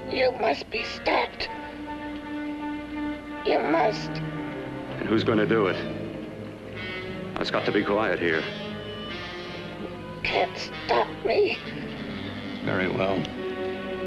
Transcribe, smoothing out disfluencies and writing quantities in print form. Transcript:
You must be stopped. You must. And who's going to do it? It's got to be quiet here. Can't stop me. Very well.